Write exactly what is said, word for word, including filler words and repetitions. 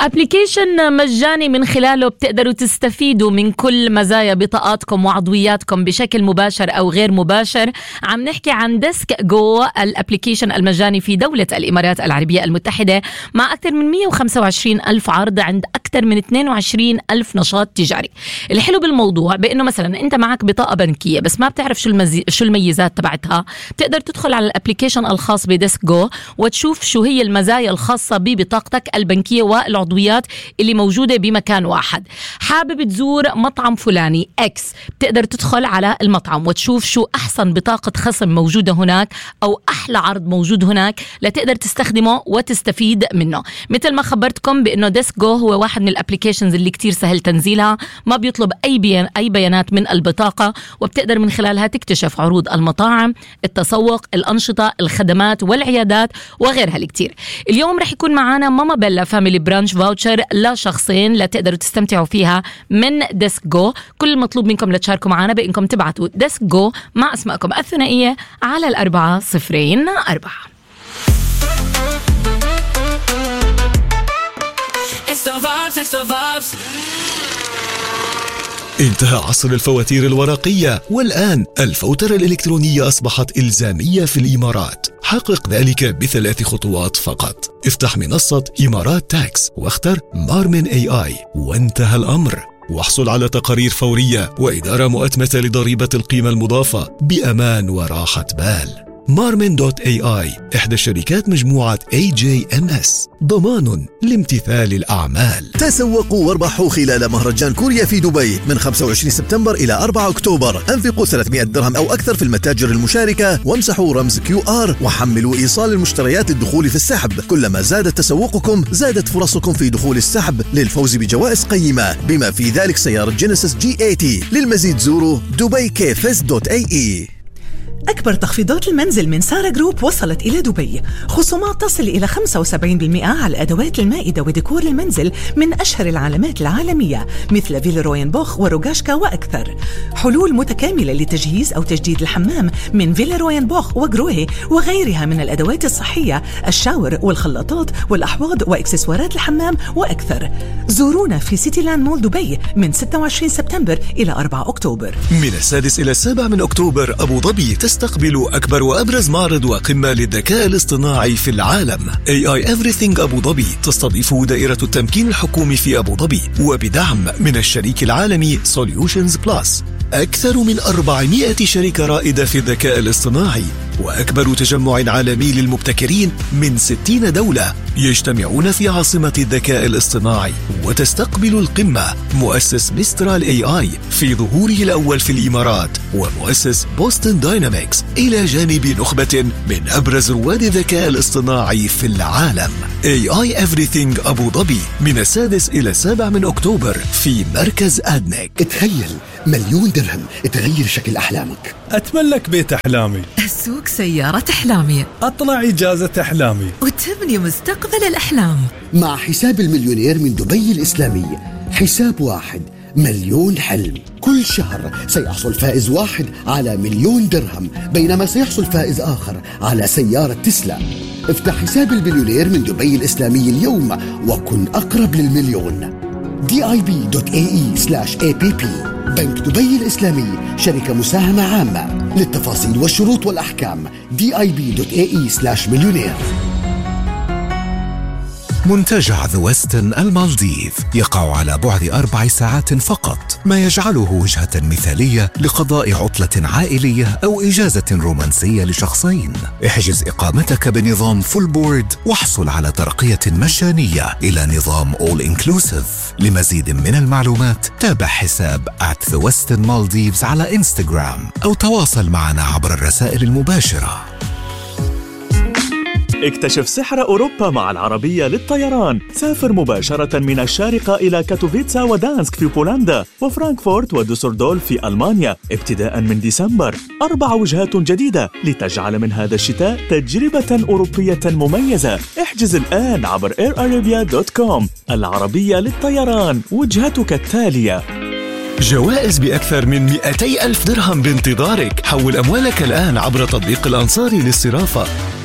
ابليكيشن مجاني من خلاله بتقدروا تستفيدوا من كل مزايا بطاقاتكم وعضوياتكم بشكل مباشر أو غير مباشر. عم نحكي عن ديسك جو، الابليكيشن المجاني في دولة الإمارات العربية المتحدة، مع أكثر من مية وخمسة وعشرين ألف عرض عند أكثر من اثنين وعشرين ألف نشاط تجاري. الحلو بالموضوع بأنه مثلا أنت معك بطاقة بنكية بس ما بتعرف شو المزي... شو الميزات تبعتها، بتقدر تدخل على الابليكيشن الخاص بديسك جو وتشوف شو هي المزايا الخاصة ببطاقتك البنكية والعضويات اللي موجودة بمكان واحد. حابب تزور مطعم فلاني اكس، بتقدر تدخل على المطعم وتشوف شو احسن بطاقة خصم موجودة هناك او احلى عرض موجود هناك لتقدر تستخدمه وتستفيد منه. مثل ما خبرتكم بانه ديسك جو هو واحد من الابليكيشنز اللي كتير سهل تنزيلها، ما بيطلب اي بيان اي بيانات من البطاقة، وبتقدر من خلالها تكتشف عروض المطاعم، التسوق، الانشطة، الخدمات والعيادات وغيرها الكتير. اليوم رح يكون معنا ماما بيلا فاميلي برانش فاوتشر لشخصين لتقدروا تستمتعوا فيها من ديسك جو. كل المطلوب منكم لتشاركوا معنا بانكم تبعتوا ديسك جو مع اسمائكم الثنائية على الأربعة صفرين أربعة. انتهى عصر الفواتير الورقية، والآن الفوترة الإلكترونية أصبحت إلزامية في الإمارات. حقق ذلك بثلاث خطوات فقط. افتح منصة إمارات تاكس واختر مارمن اي اي وانتهى الأمر، واحصل على تقارير فورية وإدارة مؤتمتة لضريبة القيمة المضافة بأمان وراحة بال. مارمن دوت اي اي إحدى شركات مجموعة اي جي ام اس، ضمان لامتثال الأعمال. تسوقوا واربحوا خلال مهرجان كوريا في دبي من خمسة وعشرين سبتمبر إلى أربعة أكتوبر. أنفقوا ثلاثمائة درهم أو أكثر في المتاجر المشاركة وامسحوا رمز كيو آر وحملوا إيصال المشتريات للدخول في السحب. كلما زادت تسوقكم زادت فرصكم في دخول السحب للفوز بجوائز قيمة، بما في ذلك سيارة جينيسيس جي ثمانين. للمزيد زوروا دبي كيفز دوت اي اي. أكبر تخفيضات المنزل من سارة جروب وصلت إلى دبي. خصومات تصل إلى خمسة وسبعين بالمئة على أدوات المائدة وديكور المنزل من أشهر العلامات العالمية مثل فيلروين بوخ وروغاشكا وأكثر. حلول متكاملة لتجهيز أو تجديد الحمام من فيلروين بوخ وغروهي وغيرها من الأدوات الصحية، الشاور والخلاطات والأحواض وإكسسوارات الحمام وأكثر. زورونا في سيتي لاند مول دبي من ستة وعشرين سبتمبر إلى أربعة أكتوبر. من السادس إلى السابع من أكتوبر أبو ظبي تستقبل أكبر وأبرز معرض وقمة للذكاء الاصطناعي في العالم. إيه آي Everything أبو ظبي تستضيف دائرة التمكين الحكومي في أبو ظبي وبدعم من الشريك العالمي Solutions Plus. أكثر من أربعمائة شركة رائدة في الذكاء الاصطناعي وأكبر تجمع عالمي للمبتكرين من ستين دولة يجتمعون في عاصمة الذكاء الاصطناعي. وتستقبل القمة مؤسس ميسترال اي اي في ظهوره الأول في الإمارات ومؤسس بوستن داينامكس إلى جانب نخبة من أبرز رواد الذكاء الاصطناعي في العالم. إيه آي Everything أبو ظبي من السادس إلى السابع من أكتوبر في مركز أدنك. تخيل مليون درهم تغير شكل أحلامك. أتملك بيت أحلامي، أسوق سيارة أحلامي، أطلع إجازة أحلامي، وتبني مستقبل الأحلام. مع حساب المليونير من دبي الإسلامي، حساب واحد مليون حلم. كل شهر سيحصل فائز واحد على مليون درهم، بينما سيحصل فائز آخر على سيارة تسلا. افتح حساب المليونير من دبي الإسلامي اليوم وكن أقرب للمليون. دي آي بي دوت اي اي سلاش اي بي بي. بنك دبي الإسلامي، شركة مساهمة عامة. للتفاصيل والشروط والأحكام دي آي بي دوت اي اي سلاش مليونير. منتجع ذا ويستن المالديف يقع على بعد أربع ساعات فقط، ما يجعله وجهة مثالية لقضاء عطلة عائلية أو إجازة رومانسية لشخصين. احجز إقامتك بنظام فول بورد واحصل على ترقية مجانية إلى نظام All Inclusive. لمزيد من المعلومات تابع حساب آت ذا ويستن مالديفز على إنستغرام أو تواصل معنا عبر الرسائل المباشرة. اكتشف سحر أوروبا مع العربية للطيران. سافر مباشرة من الشارقة إلى كاتوفيتسا ودانسك في بولندا وفرانكفورت ودوسردولف في ألمانيا ابتداء من ديسمبر. أربع وجهات جديدة لتجعل من هذا الشتاء تجربة أوروبية مميزة. احجز الآن عبر إير أرابيا دوت كوم. العربية للطيران، وجهتك التالية. جوائز بأكثر من مئتي ألف درهم بانتظارك. حول أموالك الآن عبر تطبيق الأنصاري للصرافة.